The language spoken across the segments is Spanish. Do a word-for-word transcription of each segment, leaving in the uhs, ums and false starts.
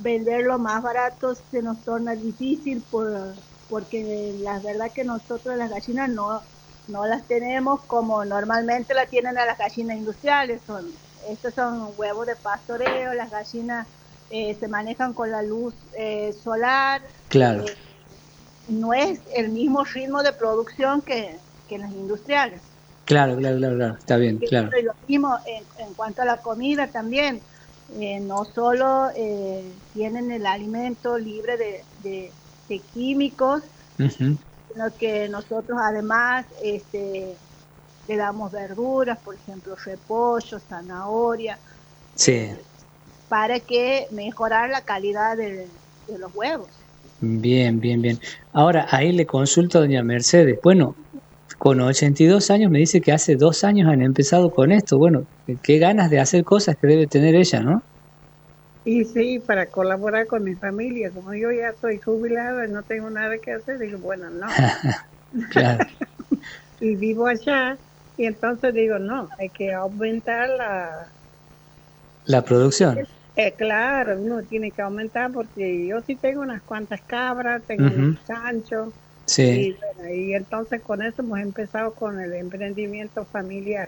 venderlo más barato se nos torna difícil por, porque la verdad que nosotros las gallinas no, no las tenemos como normalmente la tienen a las gallinas industriales. Son, estos son huevos de pastoreo, las gallinas eh, se manejan con la luz eh, solar. Claro, eh, no es el mismo ritmo de producción que, que las industriales. claro, claro, claro, claro, está bien, Que, claro. bueno, y lo mismo en, en cuanto a la comida también. Eh, no solo eh, tienen el alimento libre de, de, de químicos, Ujú. sino que nosotros además este, le damos verduras, por ejemplo, repollo, zanahoria, Sí, eh, para que mejorar la calidad de, de los huevos. bien, bien, bien. Ahora, ahí le consulto a doña Mercedes. Bueno, con ochenta y dos años me dice que hace dos años han empezado con esto. Bueno, qué ganas de hacer cosas que debe tener ella, ¿no? Y sí, para colaborar con mi familia, como yo ya soy jubilada y no tengo nada que hacer, digo, bueno, no. Claro, Y vivo allá, y entonces digo, no, hay que aumentar la... la producción. Eh, claro, uno tiene que aumentar porque yo sí tengo unas cuantas cabras, tengo unos Ujú. chanchos, Sí, y, bueno, y entonces con eso hemos empezado con el emprendimiento familiar.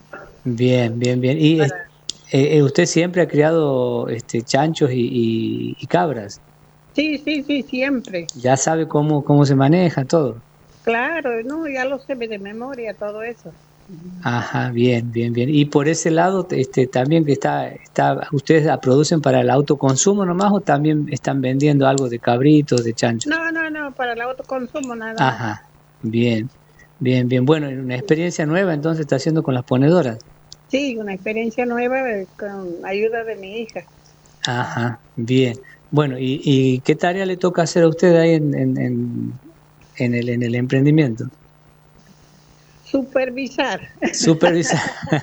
bien, bien, bien. ¿Y es- Para... eh, eh, usted siempre ha criado este, chanchos y, y- y cabras? Sí, sí, sí, siempre. ¿Ya sabe cómo, cómo se maneja todo? Claro, no, ya lo sé de memoria todo eso. Ajá, bien, bien, bien. Y por ese lado, este, también que está, está, ¿ustedes la producen para el autoconsumo nomás o también están vendiendo algo de cabritos, de chanchos? No, no, no, para el autoconsumo nada más. Ajá, bien, bien, bien. Bueno, y una experiencia nueva entonces está haciendo con las ponedoras. Sí, una experiencia nueva eh, con ayuda de mi hija. Ajá, bien. Bueno, ¿y, y qué tarea le toca hacer a usted ahí en, en, en, en el, en el emprendimiento? Supervisar. Supervisar.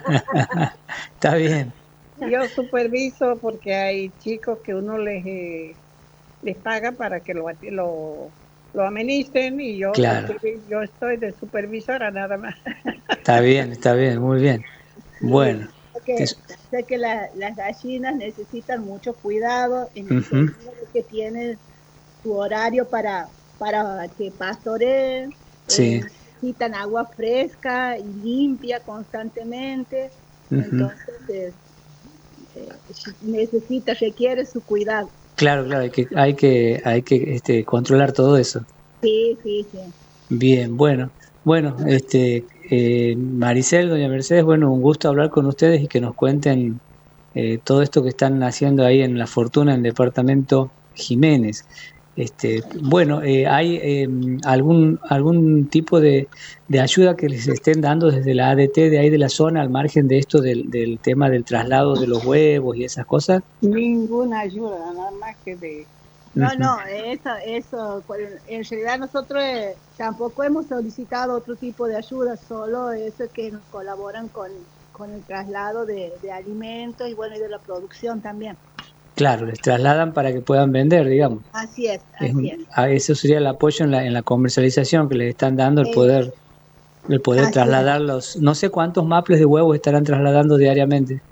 Está bien, Yo superviso porque hay chicos que uno les, eh, les paga para que lo, lo, lo administren y yo, claro. supervi- yo estoy de supervisora nada más. Está bien, está bien, muy bien. Sí, Bueno, porque es- sé que la, las gallinas necesitan mucho cuidado en el ujú, sentido de que tienen su horario para, para que pastoreen, eh, sí, necesitan agua fresca y limpia constantemente, ujú. entonces eh, eh, necesita, requiere su cuidado. Claro, claro, hay que, hay que, hay que este, controlar todo eso. Sí, sí, sí. Bien, bueno, bueno, este, eh, Maricel, doña Mercedes, bueno, un gusto hablar con ustedes y que nos cuenten eh, todo esto que están haciendo ahí en La Fortuna, en el departamento Jiménez. Este, bueno, eh, ¿hay eh, algún, algún tipo de, de ayuda que les estén dando desde la A D T de ahí de la zona al margen de esto del, del tema del traslado de los huevos y esas cosas? Ninguna ayuda, nada más que de... No, Ujú. no, eso, eso, pues, en realidad nosotros eh, tampoco hemos solicitado otro tipo de ayuda, solo eso que nos colaboran con, con el traslado de, de alimentos y bueno, y de la producción también. Claro, les trasladan para que puedan vender, digamos. Así es, Es así un- es. a eso sería el apoyo en la, en la comercialización que les están dando, el Eh, poder, el poder así es. trasladar los, no sé cuántos maples de huevos estarán trasladando diariamente.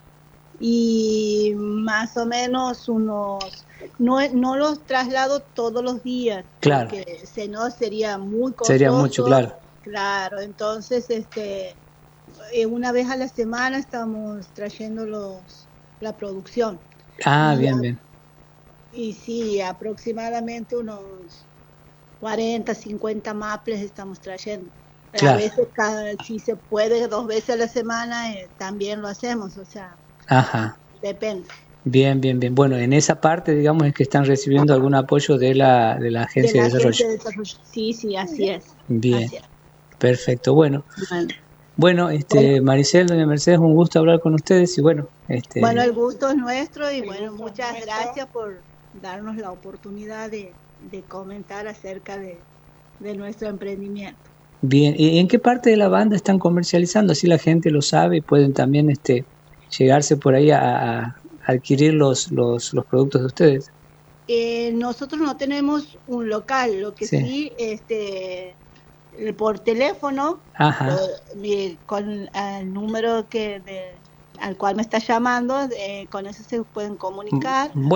Y más o menos unos, no, no los traslado todos los días, Claro, porque si no sería muy sería mucho, costoso, claro. claro, entonces este eh, una vez a la semana estamos trayendo los, la producción. Ah, Y, bien, bien. y sí, aproximadamente unos cuarenta cincuenta maples estamos trayendo. A Claro. veces, cada, si se puede, dos veces a la semana, eh, también lo hacemos, o sea, Ajá. depende Bien, bien, bien. Bueno, en esa parte, digamos, es que están recibiendo algún apoyo de la, de la de Agencia la de Desarrollo. agencia de desarrollo. Sí, sí, así es, Bien, así es. perfecto. Bueno, Bueno, bueno, bueno, este, Maricel, doña Mercedes, un gusto hablar con ustedes y bueno, bueno, este, el gusto es nuestro y El bueno, gusto es muchas nuestro. gracias por darnos la oportunidad de, de comentar acerca de, de nuestro emprendimiento. bien. ¿Y en qué parte de la banda están comercializando? Así la gente lo sabe y pueden también, este, llegarse por ahí a, a adquirir los, los, los productos de ustedes. Eh, nosotros no tenemos un local, lo que Sí. sí, este, eh, por teléfono, Ajá. lo- mi- con el número que de- al cual me está llamando, eh, con eso se pueden comunicar.